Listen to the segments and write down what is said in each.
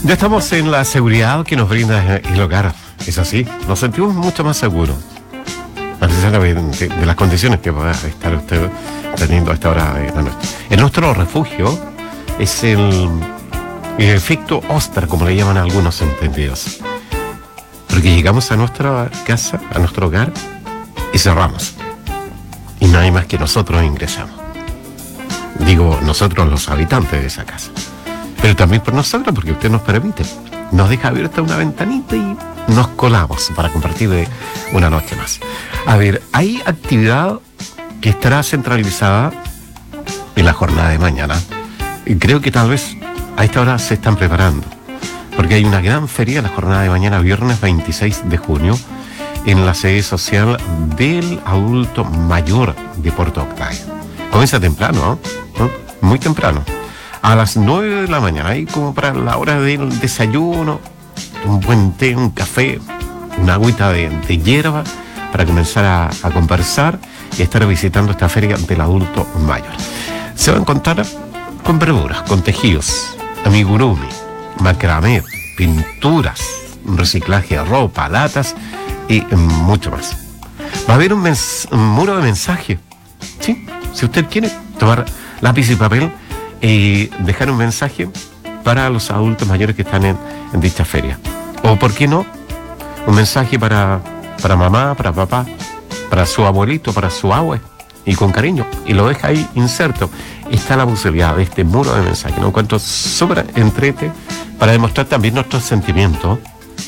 Ya estamos en la seguridad que nos brinda el hogar. Es así, nos sentimos mucho más seguros. A pesar de las condiciones que pueda estar usted teniendo a esta hora de la noche. En nuestro refugio es el efecto Oster, como le llaman algunos entendidos. Porque llegamos a nuestra casa, a nuestro hogar, y cerramos. Y no hay más que nosotros ingresamos. Digo, nosotros los habitantes de esa casa. Pero también por nosotros, porque usted nos permite. Nos deja abierta una ventanita y nos colamos para compartir una noche más. A ver, hay actividad que estará centralizada en la jornada de mañana. Y creo que tal vez a esta hora se están preparando. Porque hay una gran feria la jornada de mañana, viernes 26 de junio, en la sede social del adulto mayor de Puerto Octavio. Comienza temprano, ¿no? Muy temprano. A las 9 de la mañana, ahí como para la hora del desayuno, un buen té, un café, una agüita de hierba, para comenzar a conversar y estar visitando esta feria del adulto mayor. Se va a encontrar con verduras, con tejidos, amigurumi, macramé, pinturas, reciclaje de ropa, latas y mucho más. Va a haber un muro de mensaje, ¿sí? Si usted quiere tomar lápiz y papel y dejar un mensaje para los adultos mayores que están en dicha feria. O, ¿por qué no? Un mensaje para mamá, para papá, para su abuelito, para su abue, y con cariño. Y lo deja ahí inserto. Está la posibilidad de este muro de mensaje. ¿No? En cuanto sobre entrete, para demostrar también nuestros sentimientos.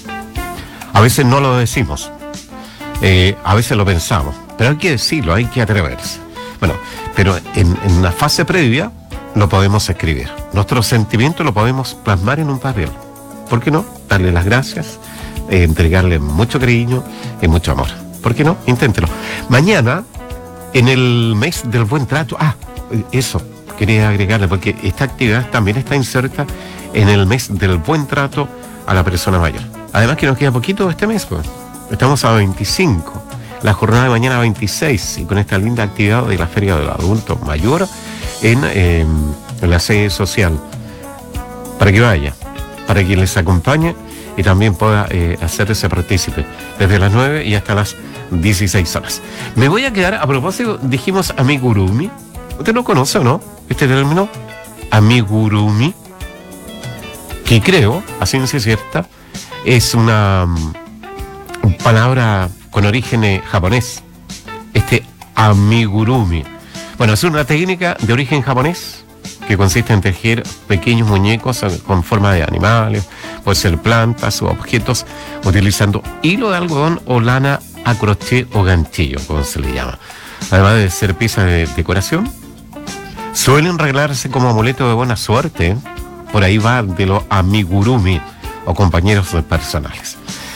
A veces no lo decimos. A veces lo pensamos. Pero hay que decirlo, hay que atreverse. Bueno, pero en una fase previa lo podemos escribir. Nuestros sentimientos lo podemos plasmar en un papel. ¿Por qué no? Darle las gracias, entregarle mucho cariño y mucho amor. ¿Por qué no? Inténtelo. Mañana, en el mes del buen trato... eso quería agregarle, porque esta actividad también está inserta en el mes del buen trato a la persona mayor. Además que nos queda poquito este mes, pues. Estamos a 25. La jornada de mañana 26, y con esta linda actividad de la Feria del Adulto Mayor en la sede social, para que vaya, para que les acompañe y también pueda hacerse partícipe desde las 9 y hasta las 16 horas. Me voy a quedar, a propósito, dijimos amigurumi. ¿Usted lo conoce o no? Este término, amigurumi, que creo, a ciencia cierta, es una palabra con origen japonés. Este amigurumi. Bueno, es una técnica de origen japonés que consiste en tejer pequeños muñecos con forma de animales, puede ser plantas o objetos, utilizando hilo de algodón o lana a crochet o ganchillo, como se le llama. Además de ser piezas de decoración, suelen regalarse como amuleto de buena suerte. Por ahí va de los amigurumi o compañeros personales.